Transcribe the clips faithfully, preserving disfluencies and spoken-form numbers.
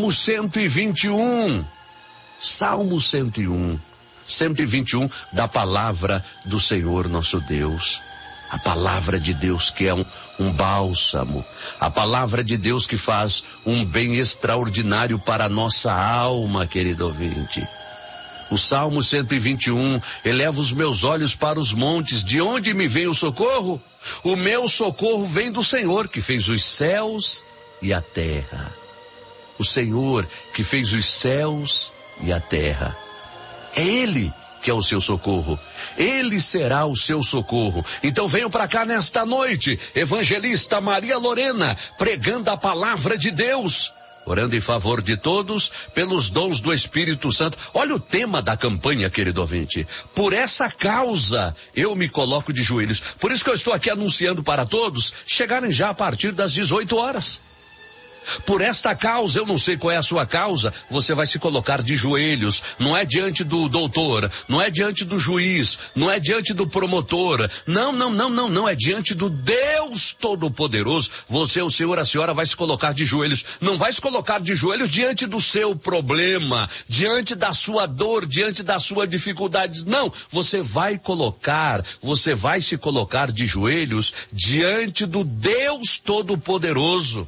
Salmo cento e vinte e um. Salmo cento e um. cento e vinte e um da palavra do Senhor nosso Deus. A palavra de Deus que é um, um bálsamo. A palavra de Deus que faz um bem extraordinário para a nossa alma, querido ouvinte. O Salmo cento e vinte e um, eleva os meus olhos para os montes, de onde me vem o socorro? O meu socorro vem do Senhor, que fez os céus e a terra. O Senhor que fez os céus e a terra. É Ele que é o seu socorro. Ele será o seu socorro. Então venham para cá nesta noite, evangelista Maria Lorena, pregando a palavra de Deus, orando em favor de todos, pelos dons do Espírito Santo. Olha o tema da campanha, querido ouvinte. Por essa causa, eu me coloco de joelhos. Por isso que eu estou aqui anunciando para todos, chegarem já a partir das dezoito horas. Por esta causa, eu não sei qual é a sua causa, você vai se colocar de joelhos. Não é diante do doutor, não é diante do juiz, não é diante do promotor. Não, não, não, não, não, é diante do Deus Todo-Poderoso. Você, o senhor, a senhora vai se colocar de joelhos. Não vai se colocar de joelhos diante do seu problema, diante da sua dor, diante da sua dificuldade. Não, você vai colocar, você vai se colocar de joelhos diante do Deus Todo-Poderoso.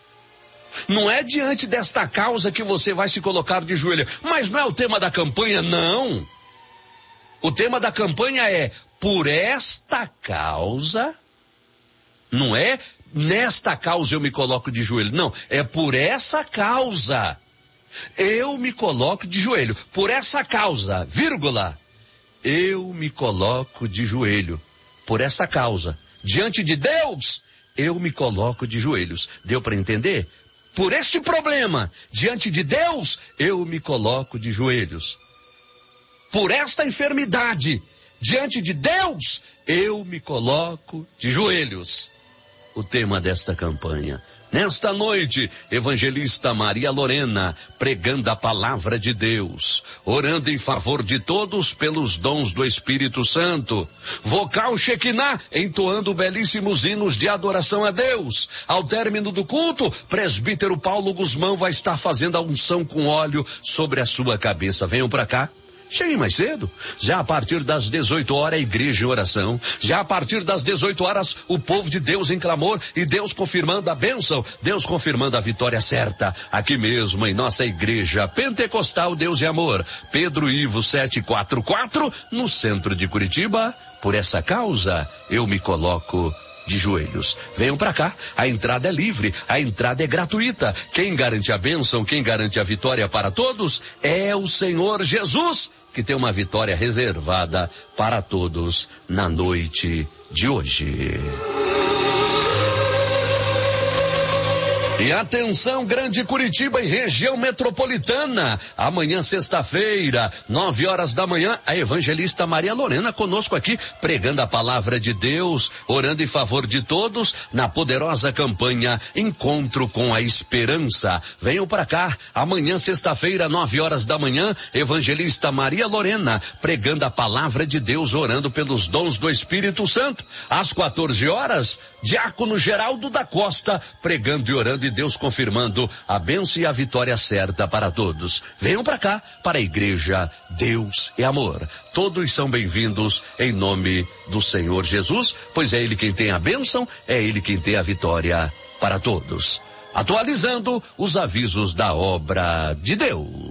Não é diante desta causa que você vai se colocar de joelho. Mas não é o tema da campanha, não. O tema da campanha é, por esta causa, não é nesta causa eu me coloco de joelho. Não, é por essa causa eu me coloco de joelho. Por essa causa, vírgula, eu me coloco de joelho. Por essa causa, diante de Deus, eu me coloco de joelhos. Deu para entender? Por este problema, diante de Deus, eu me coloco de joelhos. Por esta enfermidade, diante de Deus, eu me coloco de joelhos. O tema desta campanha. Nesta noite, evangelista Maria Lorena, pregando a palavra de Deus, orando em favor de todos pelos dons do Espírito Santo. Vocal Shekinah, entoando belíssimos hinos de adoração a Deus. Ao término do culto, presbítero Paulo Guzmão vai estar fazendo a unção com óleo sobre a sua cabeça. Venham para cá. Cheguem mais cedo. Já a partir das dezoito horas, a igreja em oração. Já a partir das dezoito horas, o povo de Deus em clamor e Deus confirmando a bênção, Deus confirmando a vitória certa. Aqui mesmo em nossa igreja pentecostal Deus e Amor, Pedro Ivo setecentos e quarenta e quatro, no centro de Curitiba. Por essa causa, eu me coloco de joelhos. Venham para cá, a entrada é livre, a entrada é gratuita. Quem garante a bênção, quem garante a vitória para todos é o Senhor Jesus, que tem uma vitória reservada para todos na noite de hoje. E atenção, Grande Curitiba e região metropolitana. Amanhã, sexta-feira, nove horas da manhã, a evangelista Maria Lorena conosco aqui, pregando a palavra de Deus, orando em favor de todos, na poderosa campanha Encontro com a Esperança. Venham para cá, amanhã, sexta-feira, nove horas da manhã, evangelista Maria Lorena, pregando a palavra de Deus, orando pelos dons do Espírito Santo. Às quatorze horas, diácono Geraldo da Costa, pregando e orando e Deus confirmando a bênção e a vitória certa para todos. Venham para cá, para a igreja Deus e Amor. Todos são bem-vindos em nome do Senhor Jesus, pois é Ele quem tem a bênção, é Ele quem tem a vitória para todos. Atualizando os avisos da obra de Deus.